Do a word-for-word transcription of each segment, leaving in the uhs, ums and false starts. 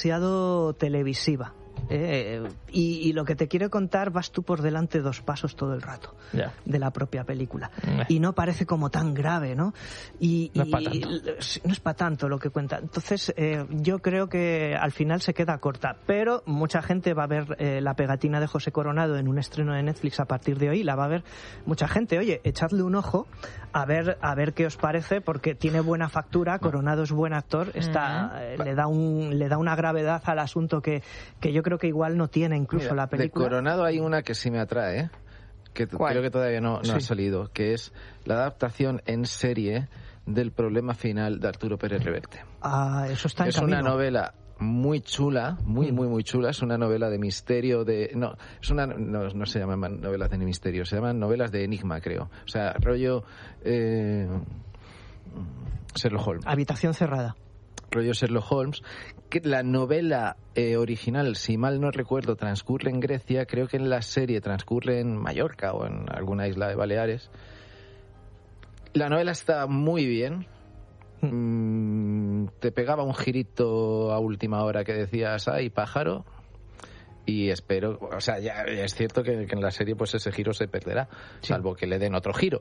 demasiado televisiva. Eh, y, y lo que te quiere contar vas tú por delante dos pasos todo el rato yeah. de la propia película yeah. y no parece como tan grave, ¿no? Y no, y, es no es para tanto lo que cuenta. Entonces eh, yo creo que al final se queda corta, pero mucha gente va a ver eh, la pegatina de José Coronado en un estreno de Netflix a partir de hoy, la va a ver mucha gente. Oye, echadle un ojo a ver a ver qué os parece, porque tiene buena factura, Coronado es buen actor, está uh-huh. eh, le da un le da una gravedad al asunto que que yo creo que igual no tiene incluso Mira, la película. De Coronado hay una que sí me atrae, ¿eh? Que ¿Cuál? Creo que todavía no, no sí. ha salido, que es la adaptación en serie del Problema Final de Arturo Pérez Reverte. Ah, eso está en Es camino. una novela muy chula, muy, muy, muy chula. Es una novela de misterio, de... No, es una... No, no se llaman novelas de misterio, se llaman novelas de enigma, creo. O sea, rollo... Eh, Sherlock Holmes. Habitación cerrada. Rollo Sherlock Holmes, que la novela eh, original, si mal no recuerdo, transcurre en Grecia, creo que en la serie transcurre en Mallorca o en alguna isla de Baleares. La novela está muy bien, mm, te pegaba un girito a última hora que decías, ¡ay, pájaro! Y espero, o sea, ya es cierto que, que en la serie pues ese giro se perderá, sí. salvo que le den otro giro.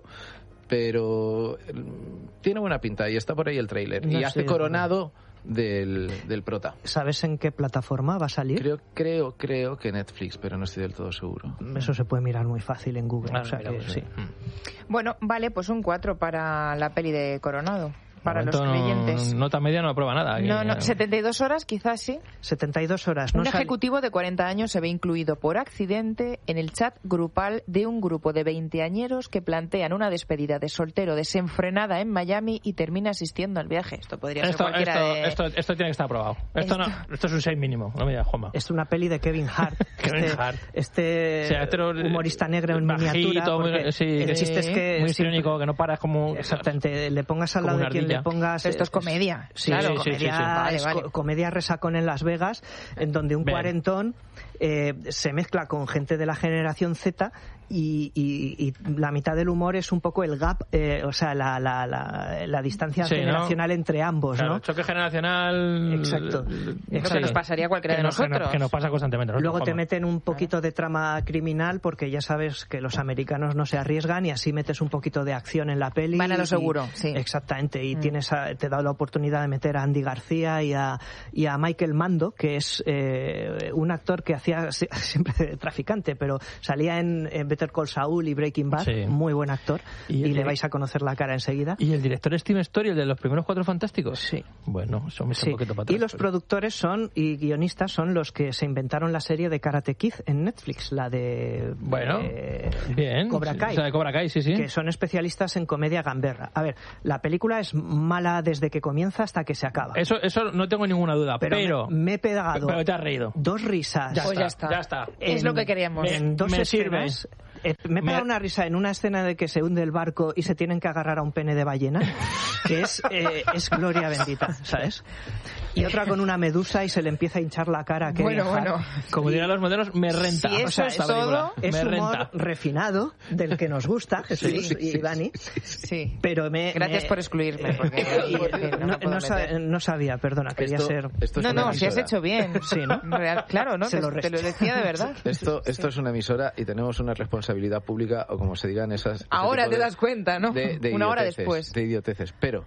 Pero tiene buena pinta y está por ahí el tráiler. No y hace Coronado del, del prota. ¿Sabes en qué plataforma va a salir? Creo, creo, creo que Netflix, pero no estoy del todo seguro. Eso se puede mirar muy fácil en Google. Ah, o sea que, sí. Sí. Bueno, vale, pues un cuatro para la peli de Coronado. Para los creyentes. No, nota media no aprueba nada. No, que, no, setenta y dos horas quizás sí. setenta y dos horas. No un sal... ejecutivo de cuarenta años se ve incluido por accidente en el chat grupal de un grupo de veinteañeros que plantean una despedida de soltero desenfrenada en Miami y termina asistiendo al viaje. Esto podría esto, ser cualquiera esto, de... Esto, esto tiene que estar aprobado. Esto, esto... No, esto es un seis mínimo. No me digas, Juanma. Es una peli de Kevin Hart. Kevin este, Hart. Este sí, este humorista negro en bajito, miniatura. Muy, sí, el chiste es que... Muy histriónico, que no paras como... Exactamente. Le pongas al lado de quien le pongas... Esto es comedia. Sí, claro, sí, comedia, sí, sí, sí. Vale, vale. Co- comedia resacón en Las Vegas, en donde un Bien. cuarentón eh, se mezcla con gente de la generación Z y, y, y la mitad del humor es un poco el gap, eh, o sea, la, la, la, la distancia sí, generacional ¿no? entre ambos, claro, ¿no? El choque generacional... Exacto. Lo que nos pasaría a cualquiera de nos, nosotros. Que nos, que nos pasa constantemente. Luego te meten un poquito de trama criminal porque ya sabes que los americanos no se arriesgan y así metes un poquito de acción en la peli. Van a lo y, seguro, sí. Exactamente. Y mm. tienes a, te da la oportunidad de meter a Andy García y a, y a Michael Mando, que es eh, un actor que hacía siempre de traficante, pero salía en, en Better Call Saul y Breaking Bad, sí. muy buen actor, y, y le vais a conocer la cara enseguida. ¿Y el director es Tim Story, el de los primeros Cuatro Fantásticos? Sí. Bueno, eso me sí. un poquito para atrás. Y los pero... productores son, y guionistas son los que se inventaron la serie de Karate Kid en Netflix, la de... Bueno, eh, bien. Cobra Kai. O sea, de Cobra Kai, sí, sí. Que son especialistas en comedia gamberra. A ver, la película es mala desde que comienza hasta que se acaba. Eso, eso no tengo ninguna duda, pero... pero me, me he pegado... Pero te has reído. Dos risas. Ya, pues está, ya está. Ya está. Es en, lo que queríamos. En dos me escenas... sirve. Eh, me he pegado me... una risa en una escena de que se hunde el barco y se tienen que agarrar a un pene de ballena, que es, eh, es gloria bendita, ¿sabes? Y otra con una medusa y se le empieza a hinchar la cara. Que bueno, bueno. Como dirían los modernos, me renta. Si eso o sea, es todo, es me humor renta. refinado, del que nos gusta, Jesús sí, y Dani. Sí, sí. Pero me, Gracias me... por excluirme. Porque no, no, no, sab... no sabía, perdona, quería esto, ser... Esto es no, no, emisora. si has hecho bien. Sí, ¿no? Real, claro, ¿no? Se Te, lo te lo decía de verdad. Esto, esto es una emisora y tenemos una responsabilidad pública, o como se digan esas... Ahora te de, das cuenta, ¿no? De, de Una hora después. De idioteces. Pero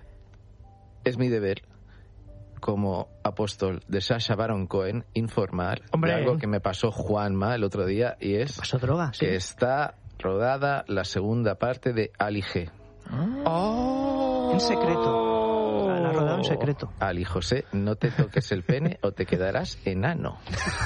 es mi deber, como apóstol de Sacha Baron Cohen, informar Hombre. de algo que me pasó Juanma el otro día, y es pasó droga, que sí. está rodada la segunda parte de Ali G. Oh. En secreto. La rodada en secreto. Ali José, no te toques el pene o te quedarás enano.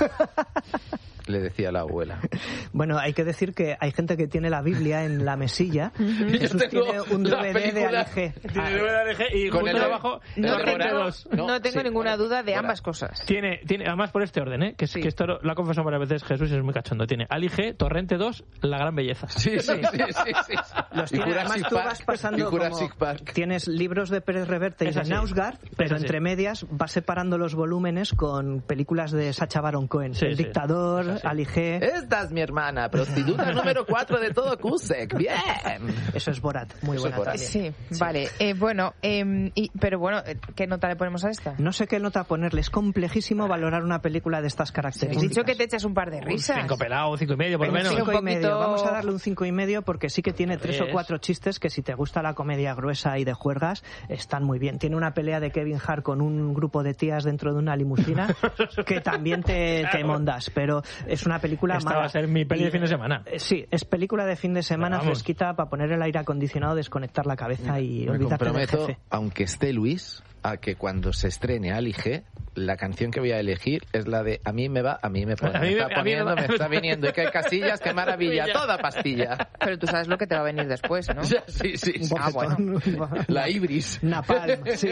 Le decía la abuela. Bueno, hay que decir que hay gente que tiene la Biblia en la mesilla. Jesús tiene un D V D de Ali G. Tiene D V D de Ali G y con justo el, debajo no el tengo, dos. No, no tengo sí, ninguna bueno, duda de bueno. ambas cosas. Tiene, tiene, además por este orden, ¿eh? Que, sí. que esto lo, lo ha confesado varias veces Jesús y es muy cachondo. Tiene Ali G, Torrente dos, La Gran Belleza. Sí, sí, sí, sí, sí. Los tiene, además tú vas pasando como, Park. Tienes libros de Pérez Reverte y es de así. Nausgard, pero entre medias vas separando los volúmenes con películas de Sacha Baron Cohen. Sí, el sí. Dictador, Ali G. Esta es mi hermana, prostituta número cuatro de todo Cusack. Bien. Eso es Borat, muy Eso buena es Borat. también. Sí, sí. Vale. Eh, bueno, eh, y, pero bueno, ¿qué nota le ponemos a esta? No sé qué nota ponerle, es complejísimo valorar una película de estas Has características. dicho que te echas un par de risas. Cinco pelado, cinco y medio por lo Un menos. cinco un y medio. poquito- Vamos a darle un cinco y medio porque sí que tiene tres o Es. cuatro chistes que si te gusta la comedia gruesa y de juergas están muy bien. Tiene una pelea de Kevin Hart con un grupo de tías dentro de una limusina que también te, te mondas, pero es una película Esta mala. va a ser mi peli de Y, fin de semana. eh, Sí, es película de fin de semana Vamos. fresquita para poner el aire acondicionado, desconectar la cabeza y Me olvidarte del comprometo, jefe. aunque esté Luis, a que cuando se estrene Ali G, la canción que voy a elegir es la de A mí me va, a mí me pone. A mí Me me- está a mí me poniendo, va. me está viniendo. Y qué casillas, qué maravilla. Toda pastilla. Pero tú sabes lo que te va a venir después, ¿no? Sí, sí, sí. Ah, bueno. La Ibris. Napalm, sí.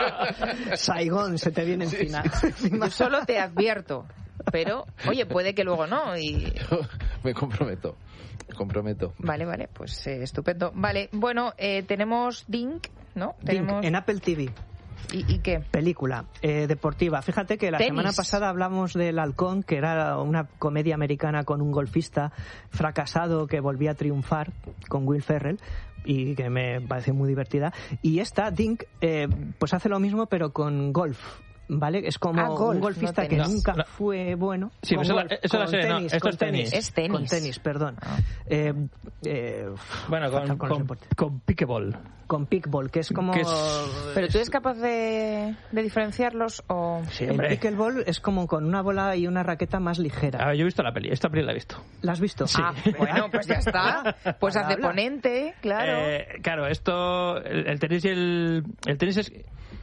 Saigón se te viene encima. Yo solo te advierto. Pero, oye, puede que luego no. Y Me comprometo. Me comprometo. vale, vale, pues eh, estupendo. Vale, bueno, eh, tenemos Dink, ¿no? Dink, Tenemos... en Apple T V. ¿Y, y qué? Película eh, deportiva. Fíjate que la Tenis. semana pasada hablamos del Halcón, que era una comedia americana con un golfista fracasado que volvía a triunfar con Will Ferrell y que me parece muy divertida. Y esta, Dink, eh, pues hace lo mismo pero con golf. ¿Vale? Es como Ah, golf, un golfista no que tenis. nunca No, no. fue bueno. Sí, con eso la- golf, eso la con sé, no, tenis, esto con es tenis. Es tenis. Con tenis, perdón. Ah. Eh, eh, Bueno, con, fatal con los con, deportes. con Pickleball. Con pickball, que es como... Que es- ¿Pero tú eres capaz de, de diferenciarlos o...? Sí, El hombre. pickleball es como con una bola y una raqueta más ligera. A ver, yo he visto la peli. Esta peli la he visto. ¿La has visto? Ah, bueno, pues ya está. Pues haz de Habla. ponente, claro. Eh, claro, esto... El, el tenis y el... El tenis es...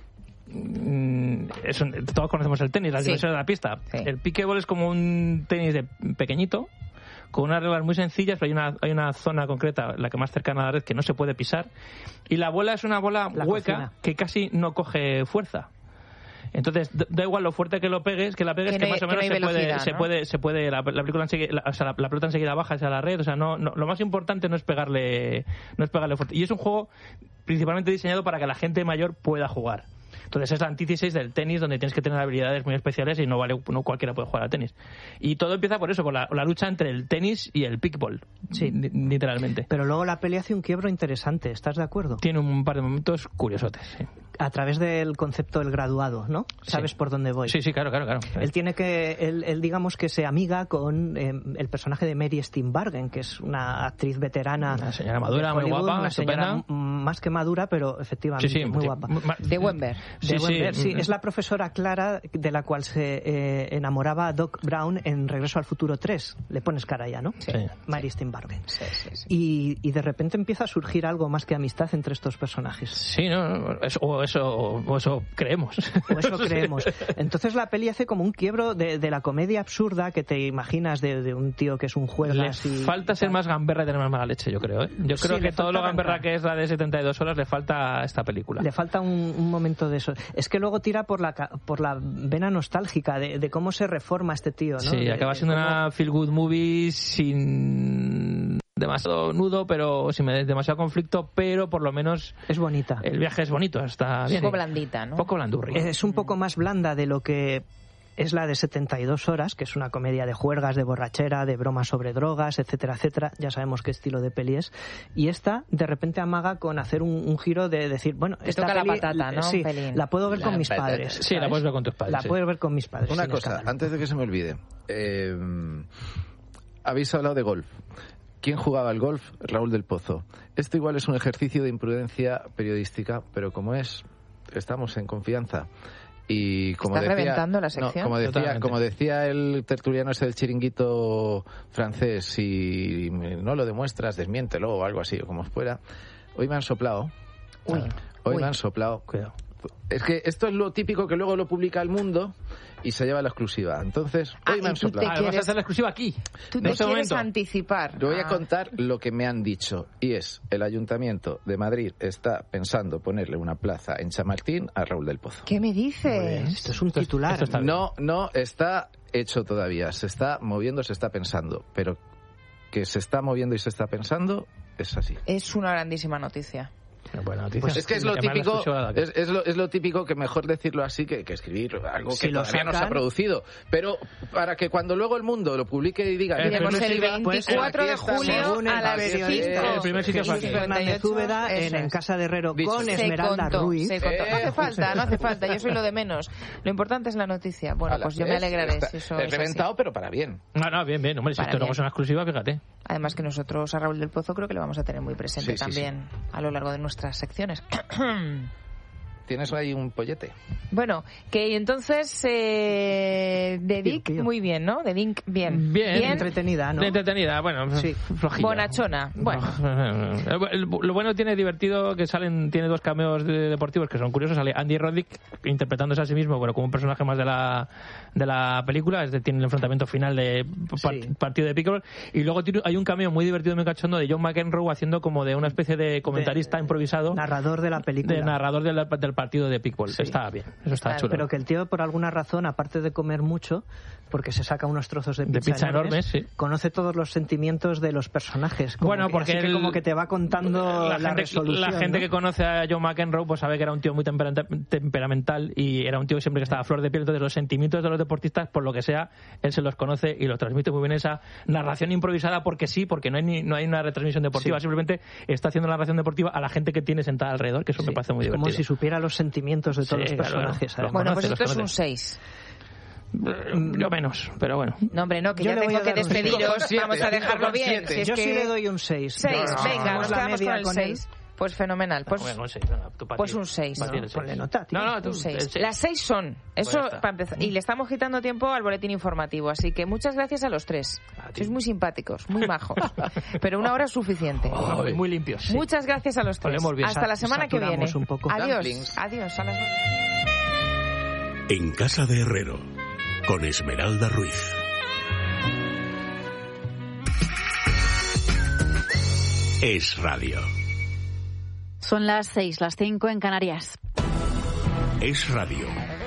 mm, es un- todos conocemos el tenis, las Sí. dimensiones de la pista. Sí. El pickleball es como un tenis de pequeñito, con unas reglas muy sencillas, pero hay una, hay una zona concreta, la que más cercana a la red, que no se puede pisar. Y la bola es una bola La hueca cocina. que casi no coge fuerza. Entonces, da da igual lo fuerte que lo pegues, que la pegues, Que que, no hay- más o que no menos hay se, puede, velocidad, se ¿no? puede, se puede, la, la película enseguida- la, o sea, la, la pelota enseguida baja hacia la red, o sea, no, no, lo más importante no es pegarle, no es pegarle fuerte. Y es un juego principalmente diseñado para que la gente mayor pueda jugar. Entonces es la antítesis del tenis, donde tienes que tener habilidades muy especiales y no vale, no cualquiera puede jugar al tenis. Y todo empieza por eso, por la, la lucha entre el tenis y el pickball, Sí. li- literalmente. Pero luego la peli hace un quiebro interesante, ¿estás de acuerdo? Tiene un par de momentos curiosotes. Sí, A través del concepto del graduado, ¿no? ¿Sabes Sí. por dónde voy? sí, sí, claro, claro. claro. Él tiene que, él, él digamos que se amiga con eh, el personaje de Mary Steenburgen, que es una actriz veterana. Una señora madura, de muy Hollywood, guapa, una señora estupenda. m- más que madura, pero efectivamente Sí, sí, muy sí. guapa. Ma- De Wember. Sí, De sí, Wember, sí, mm. es la profesora Clara de la cual se eh, enamoraba Doc Brown en Regreso al Futuro tres. Le pones cara ya, ¿no? Sí. Mary Steenburgen. Sí, sí, sí. Y, y de repente empieza a surgir algo más que amistad entre estos personajes. Sí, no, no, eso, o eso, o eso creemos. O eso creemos. Entonces la peli hace como un quiebro de, de la comedia absurda que te imaginas de, de un tío que es un Le juegas y... falta y ser tal. más gamberra y tener más mala leche, yo creo. ¿eh? Yo Sí, creo le que todo falta lo gamberra arrancar. que es la de setenta y dos horas le falta a esta película. Le falta un, un momento de eso. Es que luego tira por la ca- por la vena nostálgica de, de cómo se reforma este tío, ¿no? Sí, De- acaba de siendo cómo- una feel good movie sin demasiado nudo, pero sin demasiado conflicto, pero por lo menos Es bonita. el viaje es bonito, está Un bien. poco blandita, ¿no? Un poco blandurri. Es un poco más blanda de lo que es la de setenta y dos horas, que es una comedia de juergas, de borrachera, de bromas sobre drogas, etcétera, etcétera. Ya sabemos qué estilo de peli es. Y esta, de repente, amaga con hacer un, un giro de decir, bueno, Te esta toca la peli, patata, ¿no? sí, Un pelín. la puedo ver La con mis patata. padres. Sí, la ¿sabes? puedes ver con tus padres. La sí. puedes ver con mis padres. Una sin cosa, escándalo. antes de que se me olvide. Eh, habéis hablado de golf. ¿Quién jugaba al golf? Raúl del Pozo. Esto igual es un ejercicio de imprudencia periodística, pero como es, estamos en confianza. Y como ¿Estás decía, reventando la no, sección? como decía, Totalmente. como decía el tertuliano ese del chiringuito francés, si no lo demuestras, desmiéntelo o algo así, o como fuera. Hoy me han soplado. Uy. Hoy Uy. me han soplado. Cuidado. Es que esto es lo típico que luego lo publica El Mundo y se lleva la exclusiva. Entonces, Ah, hoy me y han tú te soplado. Ah, vas a quieres- hacer la exclusiva aquí. Tú En te este quieres momento. anticipar. Te voy a Ah. contar lo que me han dicho y es, el Ayuntamiento de Madrid está pensando ponerle una plaza en Chamartín a Raúl del Pozo. ¿Qué me dices? Esto es un titular. esto está bien. No, no está hecho todavía, se está moviendo, se está pensando, pero que se está moviendo y se está pensando es así. Es una grandísima noticia. Buena noticia. Pues es que es lo Además, típico, la es, es, lo, es lo típico que mejor decirlo así que, que escribir algo Si que lo todavía no se sacan- ha producido. Pero para que cuando luego el mundo lo publique y diga... Eh, Diremos el exclusiva, pues, veinticuatro de aquí estamos. julio Según el a las periodista, cinco. el primer sitio fue aquí. cincuenta y Fernández ocho, Úbeda en, eso en es. Casa de Herrero Dicho. con Se Esmeralda contó, Ruiz. se contó. No Eh, hace falta, no hace falta, yo soy lo de menos. Lo importante es la noticia. Bueno, Ala, pues yo me ¿ves? alegraré Está- si eso he es así. reventado, pero para bien. No, no, bien, bien. Hombre, si Para esto luego bien. es una exclusiva, fíjate. Además que nosotros a Raúl del Pozo creo que lo vamos a tener muy presente Sí, sí, también a lo largo de nuestras secciones. Tienes ahí un pollete. Bueno, que entonces eh, de Pío, Dick pío. muy bien, ¿no? De Dick bien. Bien. Entretenida, ¿no? Entretenida, bueno, Sí. flojilla. Bonachona, bueno. El- Lo bueno tiene divertido que salen, tiene dos cameos de- deportivos que son curiosos. Sale Andy Roddick interpretándose a sí mismo, bueno, como un personaje más de la de la película, es decir, tiene el enfrentamiento final de par- Sí. partido de pickleball. Y luego tiene- hay un cameo muy divertido, muy cachondo de John McEnroe haciendo como de una especie de comentarista De- improvisado, Narrador de la película. de narrador del, del partido de pickleball. Sí. Está bien, eso está, Está chulo. Pero que el tío, por alguna razón, aparte de comer mucho, porque se saca unos trozos de De pizza, pizza enormes, sí. conoce todos los sentimientos de los personajes. Como Bueno, que- porque así que él- como que te va contando la, gente, resolución. la gente ¿no? que conoce a John McEnroe pues sabe que era un tío muy temperanta- temperamental y era un tío siempre que estaba a flor de piel. Entonces los sentimientos de los deportistas, por lo que sea, él se los conoce y los transmite muy bien. Esa narración improvisada porque sí, porque no hay ni, no hay una retransmisión deportiva, Sí. simplemente está haciendo la narración deportiva a la gente que tiene sentada alrededor, que eso me Sí, parece muy es como divertido. si supiera los sentimientos de todos Sí, los claro, personajes. claro. además. Bueno, pues conoce, esto los es un conoce. seis. Yo menos, pero bueno. No, hombre, no, que Yo ya le voy tengo a que dar un despediros. siete. Vamos a dejarlo cinco bien. siete. Si es Yo que... sí le doy un seis. seis, No, venga, hacemos nos la quedamos media con el con él. seis. Pues fenomenal. Pues, Bueno, un seis, venga, tú para pues ti. un seis. Para ti No, el ponle seis. nota, tío. No, no, tú, un seis. el seis. Las seis son. Eso Pues ya está. para empezar. Y le estamos quitando tiempo al boletín informativo. Así que muchas gracias a los tres. A ti. Sois muy simpáticos, muy majos. Pero una hora es suficiente. Muy, muy limpios. sí. Muchas gracias a los tres. Olemos bien. Hasta la semana que viene. Saturamos un poco. Adiós. Dumplings. Adiós. A las... En Casa de Herrero, con Esmeralda Ruiz. Es Radio. Son las seis, las cinco en Canarias. Es Radio.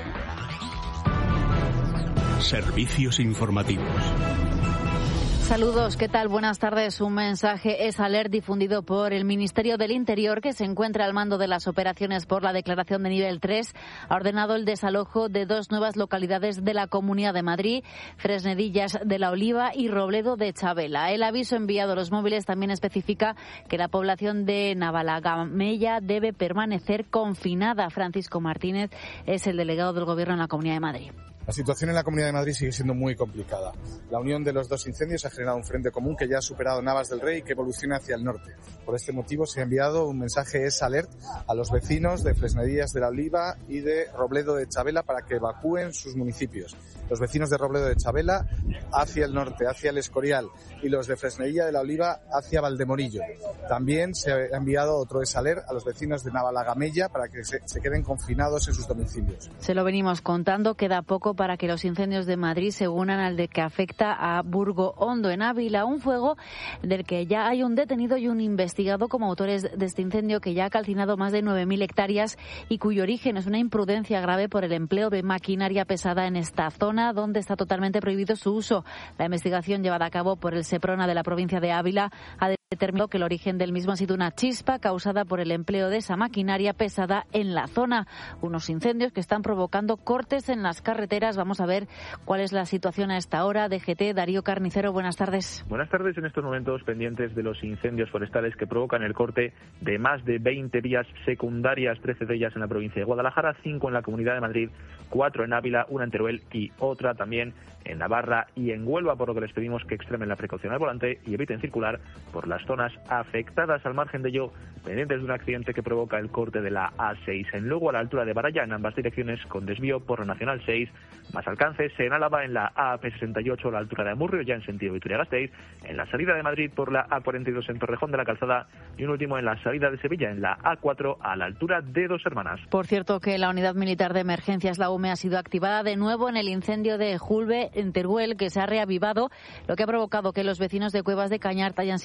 Servicios informativos. Saludos, ¿qué tal? Buenas tardes. Un mensaje es alert difundido por el Ministerio del Interior, que se encuentra al mando de las operaciones por la declaración de nivel tres. Ha ordenado el desalojo de dos nuevas localidades de la Comunidad de Madrid, Fresnedillas de la Oliva y Robledo de Chabela. El aviso enviado a los móviles también especifica que la población de Navalagamella debe permanecer confinada. Francisco Martínez es el delegado del Gobierno en la Comunidad de Madrid. La situación en la Comunidad de Madrid sigue siendo muy complicada. La unión de los dos incendios ha generado un frente común que ya ha superado Navas del Rey y que evoluciona hacia el norte. Por este motivo se ha enviado un mensaje es alert a los vecinos de Fresnedillas de la Oliva y de Robledo de Chabela para que evacúen sus municipios. Los vecinos de Robledo de Chabela hacia el norte, hacia el Escorial, y los de Fresnedilla de la Oliva hacia Valdemorillo. También se ha enviado otro es alert a los vecinos de Navalagamella para que se, se queden confinados en sus domicilios. Se lo venimos contando, queda poco para que los incendios de Madrid se unan al de que afecta a Burgo Hondo en Ávila, un fuego del que ya hay un detenido y un investigado como autores de este incendio que ya ha calcinado más de nueve mil hectáreas y cuyo origen es una imprudencia grave por el empleo de maquinaria pesada en esta zona donde está totalmente prohibido su uso. La investigación llevada a cabo por el SEPRONA de la provincia de Ávila ha determinado que el origen del mismo ha sido una chispa causada por el empleo de esa maquinaria pesada en la zona. Unos incendios que están provocando cortes en las carreteras. Vamos a ver cuál es la situación a esta hora. D G T, Darío Carnicero, buenas tardes. Buenas tardes. En estos momentos pendientes de los incendios forestales que provocan el corte de más de veinte vías secundarias, trece de ellas en la provincia de Guadalajara, cinco en la Comunidad de Madrid, cuatro en Ávila, una en Teruel y otra también en Navarra y en Huelva, por lo que les pedimos que extremen la precaución al volante y eviten circular por las zonas afectadas. Al margen de ello, pendientes de un accidente que provoca el corte de la A seis en Lugo a la altura de Baraya en ambas direcciones con desvío por la Nacional seis, más alcances en Álava en la A P sesenta y ocho a la altura de Amurrio ya en sentido Vitoria-Gasteiz, en la salida de Madrid por la A cuarenta y dos en Torrejón de la Calzada y un último en la salida de Sevilla en la A cuatro a la altura de Dos Hermanas. Por cierto que la Unidad Militar de Emergencias, la U M E, ha sido activada de nuevo en el incendio de Julbe en Teruel, que se ha reavivado, lo que ha provocado que los vecinos de Cuevas de Cañarte hayan sido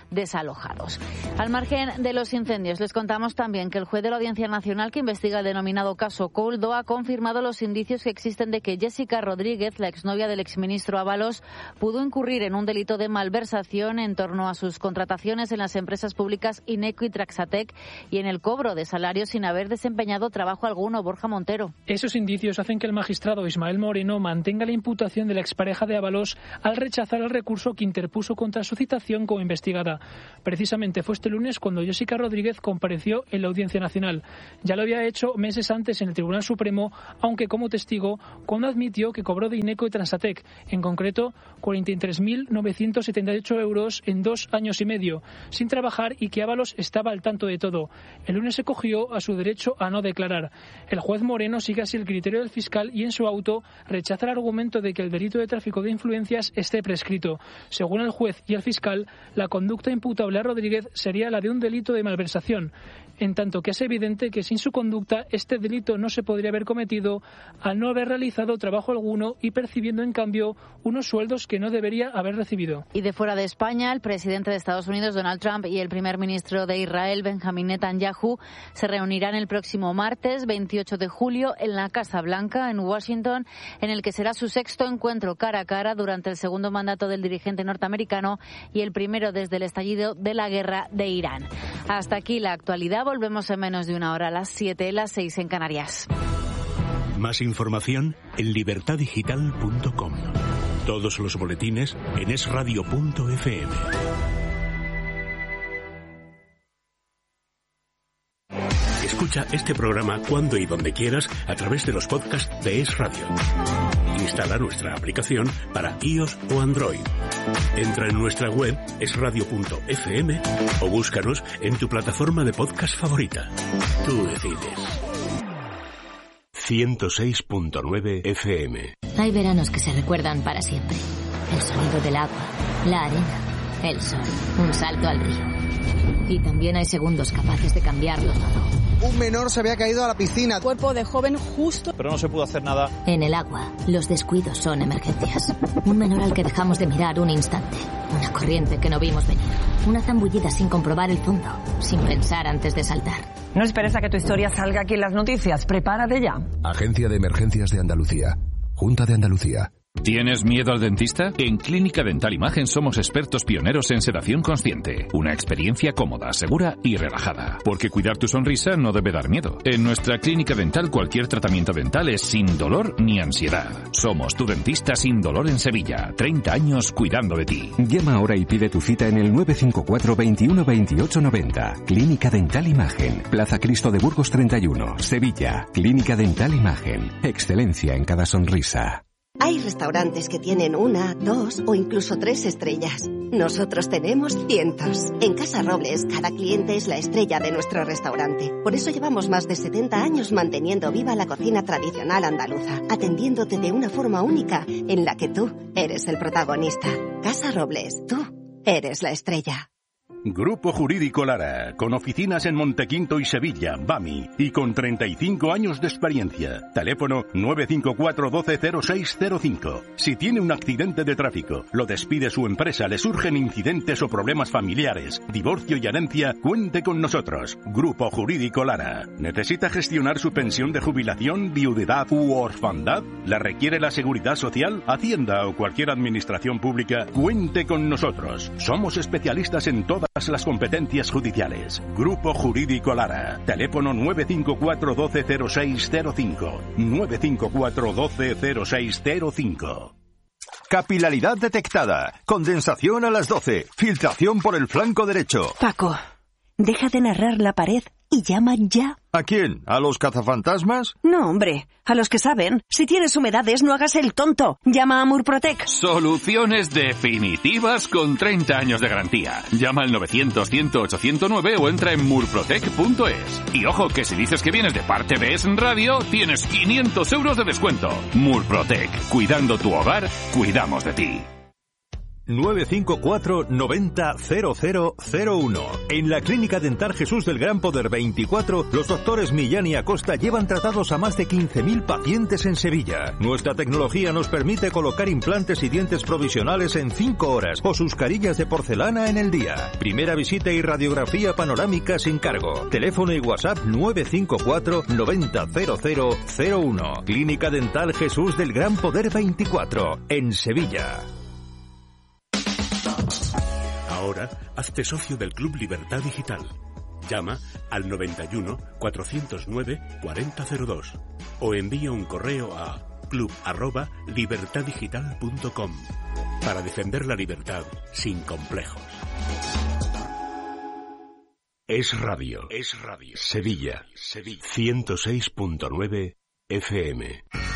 desalojados. Al margen de los incendios, les contamos también que el juez de la Audiencia Nacional que investiga el denominado caso Coldo ha confirmado los indicios que existen de que Jessica Rodríguez, la exnovia del exministro Ábalos, pudo incurrir en un delito de malversación en torno a sus contrataciones en las empresas públicas Ineco y Traxatec y en el cobro de salarios sin haber desempeñado trabajo alguno. Borja Montero. Esos indicios hacen que el magistrado Ismael Moreno mantenga la imputación de la expareja de Ábalos al rechazar el recurso que interpuso contra su citación como investigada. Precisamente fue este lunes cuando Jessica Rodríguez compareció en la Audiencia Nacional. Ya lo había hecho meses antes en el Tribunal Supremo, aunque como testigo, cuando admitió que cobró de Ineco y Transatec, en concreto cuarenta y tres mil novecientos setenta y ocho euros en dos años y medio, sin trabajar, y que Ábalos estaba al tanto de todo. El lunes se cogió a su derecho a no declarar. El juez Moreno sigue así el criterio del fiscal y en su auto rechaza el argumento de que el delito de tráfico de influencias esté prescrito. Según el juez y el fiscal, la conducta imputable a Rodríguez sería la de un delito de malversación, en tanto que es evidente que sin su conducta este delito no se podría haber cometido al no haber realizado trabajo alguno y percibiendo en cambio unos sueldos que no debería haber recibido. Y de fuera de España, el presidente de Estados Unidos, Donald Trump, y el primer ministro de Israel, Benjamín Netanyahu, se reunirán el próximo martes veintiocho de julio en la Casa Blanca, en Washington, en el que será su sexto encuentro cara a cara durante el segundo mandato del dirigente norteamericano y el primero desde el estallido de la guerra de Irán. Hasta aquí la actualidad. Volvemos en menos de una hora, a las siete, las seis en Canarias. Más información en libertad digital punto com. Todos los boletines en es radio punto efe eme. Escucha este programa cuando y donde quieras a través de los podcasts de Es Radio. Instala nuestra aplicación para iOS o Android. Entra en nuestra web es radio punto efe eme o búscanos en tu plataforma de podcast favorita. Tú decides. ciento seis punto nueve efe eme. Hay veranos que se recuerdan para siempre. El sonido del agua, la arena, el sol, un salto al río. Y también hay segundos capaces de cambiarlo todo. Un menor se había caído a la piscina. Cuerpo de joven justo. Pero no se pudo hacer nada. En el agua, los descuidos son emergencias. Un menor al que dejamos de mirar un instante. Una corriente que no vimos venir. Una zambullida sin comprobar el fondo. Sin pensar antes de saltar. No esperes a que tu historia salga aquí en las noticias. Prepárate ya. Agencia de Emergencias de Andalucía. Junta de Andalucía. ¿Tienes miedo al dentista? En Clínica Dental Imagen somos expertos pioneros en sedación consciente. Una experiencia cómoda, segura y relajada. Porque cuidar tu sonrisa no debe dar miedo. En nuestra clínica dental cualquier tratamiento dental es sin dolor ni ansiedad. Somos tu dentista sin dolor en Sevilla. treinta años cuidando de ti. Llama ahora y pide tu cita en el nueve cinco cuatro, veintiuno, veintiocho, noventa. Clínica Dental Imagen. Plaza Cristo de Burgos treinta y uno, Sevilla. Clínica Dental Imagen. Excelencia en cada sonrisa. Hay restaurantes que tienen una, dos o incluso tres estrellas. Nosotros tenemos cientos. En Casa Robles, cada cliente es la estrella de nuestro restaurante. Por eso llevamos más de setenta años manteniendo viva la cocina tradicional andaluza, atendiéndote de una forma única en la que tú eres el protagonista. Casa Robles, tú eres la estrella. Grupo Jurídico Lara, con oficinas en Montequinto y Sevilla, BAMI, y con treinta y cinco años de experiencia. Teléfono nueve cinco cuatro, doce, cero seis cero cinco. Si tiene un accidente de tráfico, lo despide su empresa, le surgen incidentes o problemas familiares, divorcio y herencia, cuente con nosotros. Grupo Jurídico Lara. ¿Necesita gestionar su pensión de jubilación, viudedad u orfandad? ¿La requiere la Seguridad Social, Hacienda o cualquier administración pública? Cuente con nosotros. Somos especialistas en todas las competencias judiciales. Grupo Jurídico Lara. Teléfono nueve cinco cuatro, doce, cero seis cero cinco. nueve cinco cuatro, doce, cero seis cero cinco. Capilaridad detectada. Condensación a las doce. Filtración por el flanco derecho. Paco, deja de narrar la pared y llama ya. ¿A quién? ¿A los cazafantasmas? No, hombre, a los que saben. Si tienes humedades, no hagas el tonto. Llama a Murprotec. Soluciones definitivas con treinta años de garantía. Llama al novecientos, cien, ocho cero nueve o entra en murprotec punto es. Y ojo, que si dices que vienes de parte de Es Radio, tienes quinientos euros de descuento. Murprotec, cuidando tu hogar, cuidamos de ti. nueve cinco cuatro noventa cero cero cero uno. En la Clínica Dental Jesús del Gran Poder veinticuatro, los doctores Millán y Acosta llevan tratados a más de quince mil pacientes en Sevilla. Nuestra tecnología nos permite colocar implantes y dientes provisionales en cinco horas o sus carillas de porcelana en el día. Primera visita y radiografía panorámica sin cargo. Teléfono y WhatsApp nueve cinco cuatro noventa cero cero cero uno. Clínica Dental Jesús del Gran Poder veinticuatro, en Sevilla. Ahora, hazte socio del Club Libertad Digital. Llama al noventa y uno, cuatrocientos nueve, cuarenta cero dos o envía un correo a club arroba libertad digital punto com para defender la libertad sin complejos. Es Radio. Es Radio. Sevilla. Sevilla. ciento seis punto nueve F M.